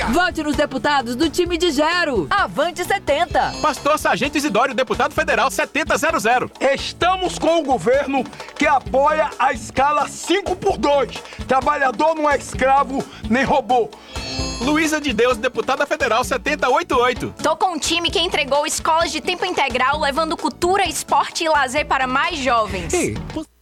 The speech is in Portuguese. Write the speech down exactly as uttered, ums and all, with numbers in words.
Vote nos deputados do time de Gero. Avante setenta. Pastor Sargento Isidório, deputado federal setenta zero zero. Estamos com o governo que apoia a escala cinco por dois. Trabalhador não é escravo nem robô. Luísa de Deus, deputada federal setenta oitenta e oito. Tô com um time que entregou escolas de tempo integral, levando cultura, esporte e lazer para mais jovens. Ei,